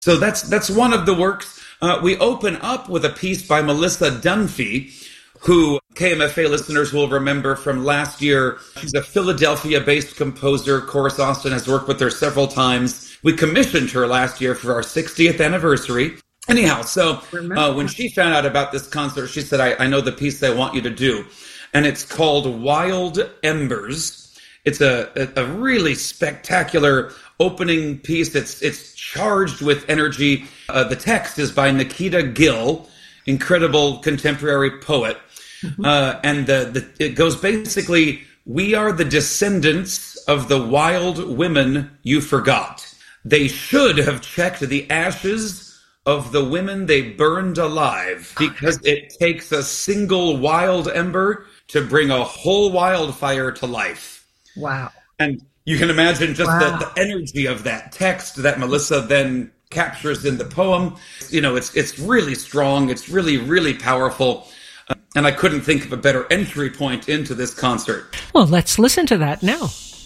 So that's one of the works. We open up with a piece by Melissa Dunphy, who KMFA listeners will remember from last year. She's a Philadelphia-based composer. Chorus Austin has worked with her several times. We commissioned her last year for our 60th anniversary. Anyhow, so when she found out about this concert, she said, I know the piece I want you to do. And it's called Wild Embers. It's a really spectacular opening piece. It's charged with energy. The text is by Nikita Gill, incredible contemporary poet. And it goes basically, we are the descendants of the wild women you forgot. They should have checked the ashes of the women they burned alive, because it takes a single wild ember to bring a whole wildfire to life. Wow. And you can imagine just the energy of that text that Melissa then captures in the poem. You know, it's really strong. It's really, really powerful. And I couldn't think of a better entry point into this concert. Well, let's listen to that now.